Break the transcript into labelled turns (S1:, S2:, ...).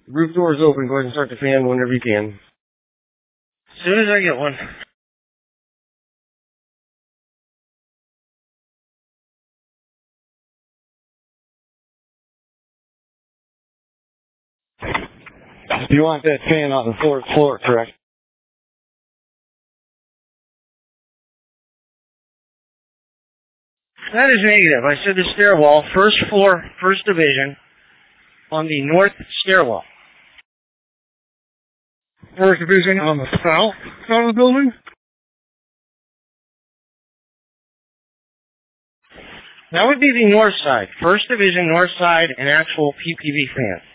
S1: The roof door is open. Go ahead and start the fan whenever you can.
S2: As soon as I get one.
S1: You want that fan on the floor, correct?
S2: That is negative. I said the stairwell, first floor, first division, on the north stairwell.
S3: First division on the south side of the building?
S2: That would be the north side. First division, north side, and actual PPV fan.